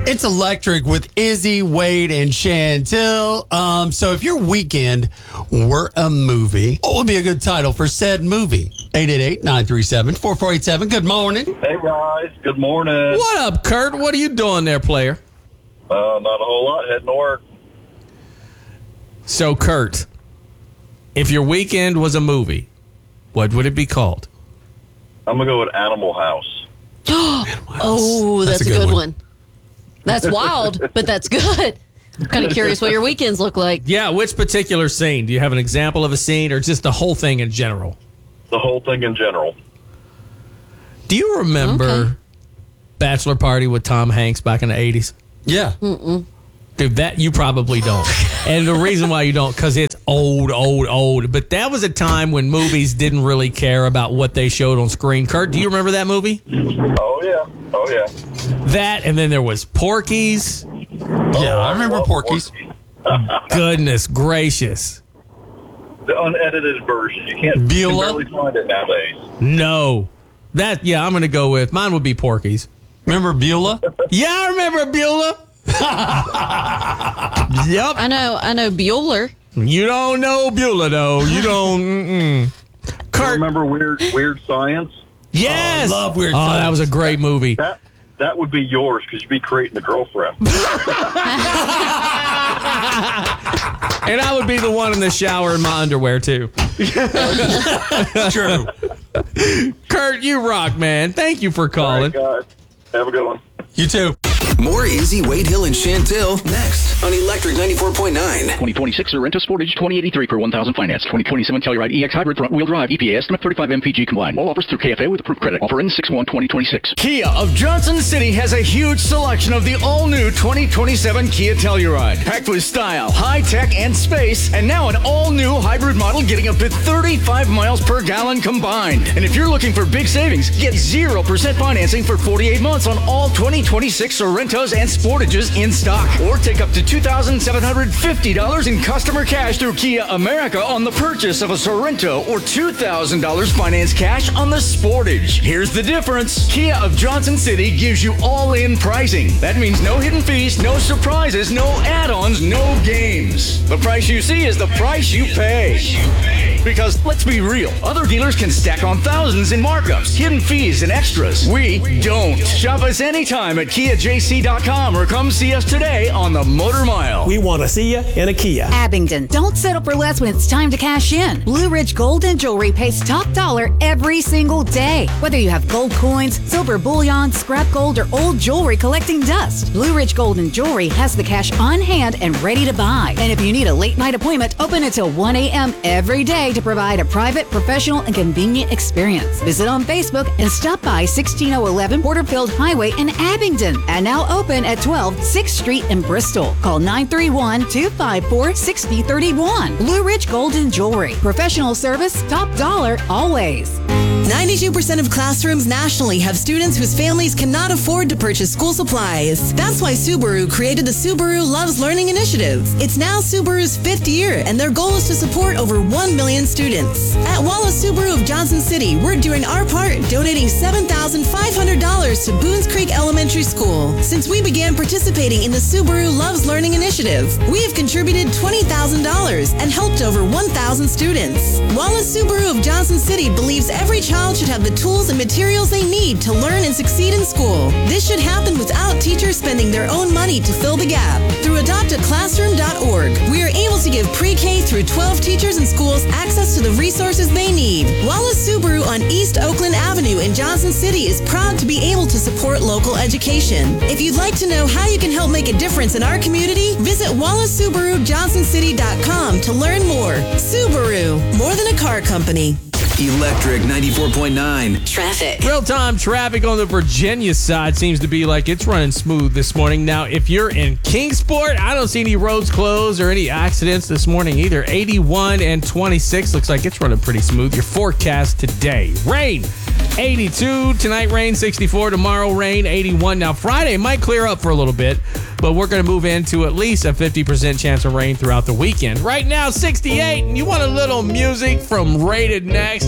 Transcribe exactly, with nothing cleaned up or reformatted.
It's Electric with Izzy, Wade, and Chantel. Um, so if your weekend were a movie, what would be a good title for said movie? eight eight eight, nine three seven, four four eight seven. Good morning. Hey, guys. Good morning. What up, Kurt? What are you doing there, player? Uh, not a whole lot. Heading to work. So, Kurt, if your weekend was a movie, what would it be called? I'm going to go with Animal House. Oh, that's, that's a good, good one. one. That's wild, but that's good. I'm kind of curious what your weekends look like. Yeah, which particular scene? Do you have an example of a scene or just the whole thing in general? The whole thing in general. Do you remember okay. Bachelor Party with Tom Hanks back in the eighties? Yeah. Mm-mm. Dude, that you probably don't. And the reason why you don't, because it's old, old, old. But that was a time when movies didn't really care about what they showed on screen. Kurt, do you remember that movie? Oh, yeah. Oh, yeah. That, and then there was Porky's. Oh, yeah, I remember Porky's. Goodness gracious. The unedited version. You can't Beulah? barely find it nowadays. No. That, yeah, I'm going to go with, mine would be Porky's. Remember Beulah? Yeah, I remember Beulah. Yep. I know, I know Bueller. You don't know Beulah, though. You don't. Mm-mm. Kurt, you remember Weird Weird Science? Yes. Oh, I love Weird oh, Science. That was a great movie. That that would be yours because you'd be creating a girlfriend. And I would be the one in the shower in my underwear, too. True. Kurt, you rock, man. Thank you for calling. All right, guys. Have a good one. You too. More Izzy, Wade Hill, and Chantel next on Electric ninety-four point nine. twenty twenty-six Sorento Sportage, twenty eighty-three per one thousand finance. twenty twenty-seven Telluride E X Hybrid front-wheel drive, E P A estimate thirty-five M P G combined. All offers through K F A with approved credit. Offer ends six one twenty twenty-six. Kia of Johnson City has a huge selection of the all-new twenty twenty-seven Kia Telluride. Packed with style, high-tech, and space, and now an all-new hybrid model getting up to thirty-five miles per gallon combined. And if you're looking for big savings, get zero percent financing for forty-eight months on all twenty twenty-six Sorentos and Sportages in stock. Or take up to two thousand seven hundred fifty dollars in customer cash through Kia America on the purchase of a Sorento or two thousand dollars finance cash on the Sportage. Here's the difference. Kia of Johnson City gives you all-in pricing. That means no hidden fees, no surprises, no add-ons, no games. The price you see is the price you pay. Because, let's be real, other dealers can stack on thousands in markups, hidden fees, and extras. We don't. Shop us anytime at Kia J C dot com or come see us today on the Motor Mile. We want to see you in a Kia. Abingdon, don't settle for less when it's time to cash in. Blue Ridge Gold and Jewelry pays top dollar every single day. Whether you have gold coins, silver bullion, scrap gold, or old jewelry collecting dust, Blue Ridge Gold and Jewelry has the cash on hand and ready to buy. And if you need a late night appointment, open until one a.m. every day to provide a private, professional, and convenient experience. Visit on Facebook and stop by sixteen oh eleven Porterfield Highway in Abingdon. And now open at twelve sixth Street in Bristol. Call nine three one, two five four, six oh three one. Blue Ridge Gold and Jewelry. Professional service, top dollar, always. ninety-two percent of classrooms nationally have students whose families cannot afford to purchase school supplies. That's why Subaru created the Subaru Loves Learning Initiative. It's now Subaru's fifth year, and their goal is to support over one million students. At Wallace Subaru of Johnson City, we're doing our part, donating seven thousand five hundred dollars to Boones Creek Elementary School. Since we began participating in the Subaru Loves Learning Initiative, we have contributed twenty thousand dollars and helped over one thousand students. Wallace Subaru of Johnson City believes every child should have the tools and materials they need to learn and succeed in school. This should happen without teachers spending their own money to fill the gap. Through adopt a classroom dot org, we are able to give pre-K through twelve teachers and schools access to the resources they need. Wallace Subaru on East Oakland Avenue in Johnson City is proud to be able to support local education. If you'd like to know how you can help make a difference in our community, visit Wallace Subaru Johnson City dot com to learn more. Subaru, more than a car company. Electric ninety-four point nine. Traffic. Real-time traffic on the Virginia side seems to be like it's running smooth this morning. Now, if you're in Kingsport, I don't see any roads closed or any accidents this morning either. eighty-one and twenty-six looks like it's running pretty smooth. Your forecast today. Rain, eighty-two. Tonight, rain, sixty-four. Tomorrow, rain, eighty-one. Now, Friday might clear up for a little bit, but we're going to move into at least a fifty percent chance of rain throughout the weekend. Right now, sixty-eight. And you want a little music from Rated Next?